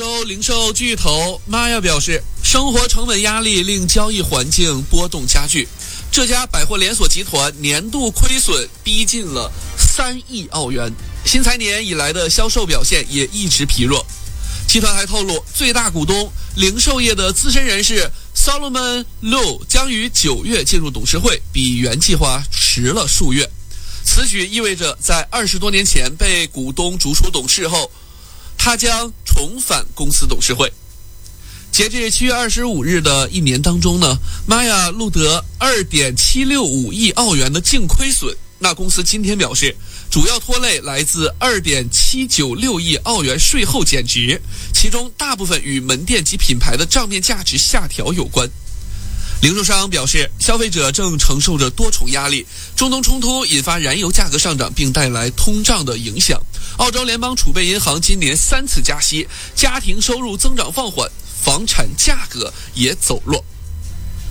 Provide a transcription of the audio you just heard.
洲零售巨头玛雅表示，生活成本压力令交易环境波动加剧。这家百货连锁集团年度亏损逼近了3亿澳元，新财年以来的销售表现也一直疲弱。集团还透露，最大股东零售业的资深人士 Solomon Low 将于9月进入董事会，比原计划迟了数月。此举意味着在20多年前被股东逐出董事后，他将重返公司董事会。截至7月25日的一年当中呢，玛雅录得2.765亿澳元的净亏损。那公司今天表示，主要拖累来自2.796亿澳元税后减值，其中大部分与门店及品牌的账面价值下调有关。零售商表示，消费者正承受着多重压力，中东冲突引发燃油价格上涨，并带来通胀的影响。澳洲联邦储备银行今年3次加息，家庭收入增长放缓，房产价格也走弱。